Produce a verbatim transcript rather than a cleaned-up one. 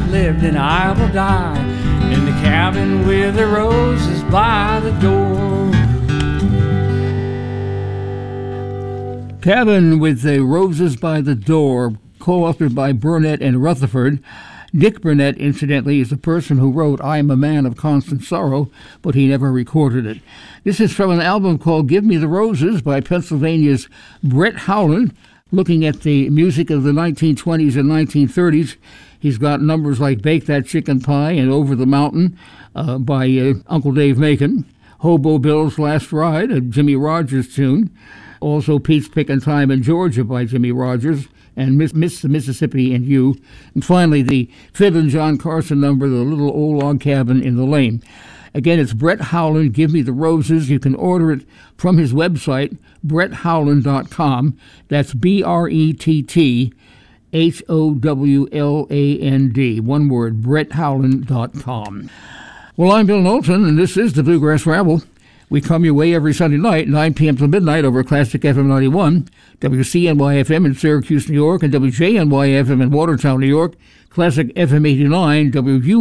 lived and I will die in the cabin with the roses by the door. Cabin with the Roses by the Door, co-authored by Burnett and Rutherford. Dick Burnett, incidentally, is the person who wrote I Am a Man of Constant Sorrow, but he never recorded it. This is from an album called Give Me the Roses by Pennsylvania's Brett Howland. Looking at the music of the nineteen twenties and nineteen thirties, he's got numbers like Bake That Chicken Pie and Over the Mountain uh, by uh, Uncle Dave Macon, Hobo Bill's Last Ride, a Jimmy Rogers tune, also Pete's Pickin' Time in Georgia by Jimmy Rogers, and Miss, Miss the Mississippi and You, and finally the Fiddlin' John Carson number, The Little Old Log Cabin in the Lane. Again, it's Brett Howland, Give Me the Roses. You can order it from his website, brett howland dot com. That's B R E T T H O W L A N D. One word, brett howland dot com. Well, I'm Bill Knowlton, and this is the Bluegrass Rabble. We come your way every Sunday night, nine p.m. to midnight over Classic F M ninety-one, W C N Y F M in Syracuse, New York, and W J N Y F M in Watertown, New York, Classic F M eighty-nine, W U